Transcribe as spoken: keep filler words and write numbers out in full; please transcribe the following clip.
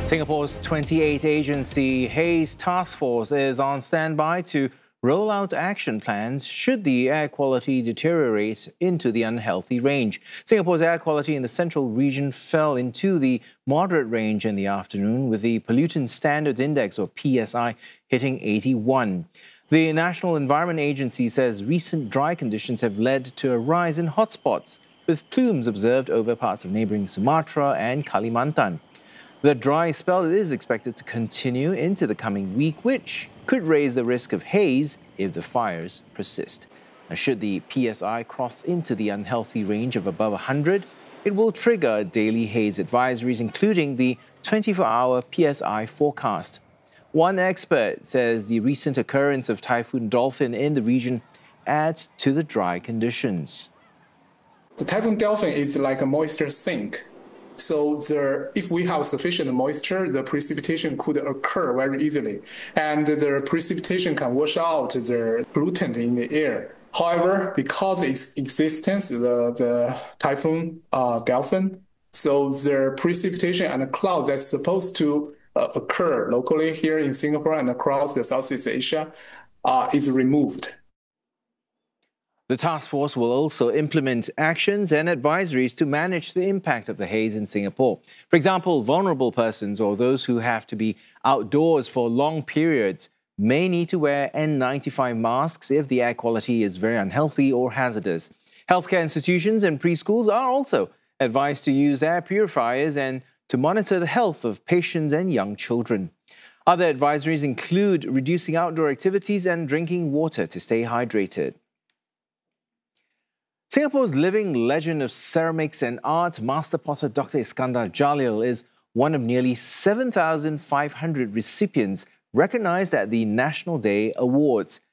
Singapore's twenty-eight agency Haze Task Force is on standby to roll out action plans should the air quality deteriorate into the unhealthy range. Singapore's air quality in the central region fell into the moderate range in the afternoon, with the Pollutant Standards Index, or P S I, hitting eighty-one. The National Environment Agency says recent dry conditions have led to a rise in hotspots, with plumes observed over parts of neighbouring Sumatra and Kalimantan. The dry spell is expected to continue into the coming week, which could raise the risk of haze if the fires persist. Now, should the P S I cross into the unhealthy range of above one hundred, it will trigger daily haze advisories, including the twenty-four hour P S I forecast. One expert says the recent occurrence of Typhoon Dolphin in the region adds to the dry conditions. The Typhoon Dolphin is like a moisture sink. So the, if we have sufficient moisture, the precipitation could occur very easily. And the precipitation can wash out the pollutant in the air. However, because of its existence, the, the Typhoon uh, Dolphin, so the precipitation and the clouds that's supposed to uh, occur locally here in Singapore and across the Southeast Asia uh, is removed. The task force will also implement actions and advisories to manage the impact of the haze in Singapore. For example, vulnerable persons or those who have to be outdoors for long periods may need to wear N ninety-five masks if the air quality is very unhealthy or hazardous. Healthcare institutions and preschools are also advised to use air purifiers and to monitor the health of patients and young children. Other advisories include reducing outdoor activities and drinking water to stay hydrated. Singapore's living legend of ceramics and art, master potter Doctor Iskandar Jalil, is one of nearly seven thousand five hundred recipients recognized at the National Day Awards.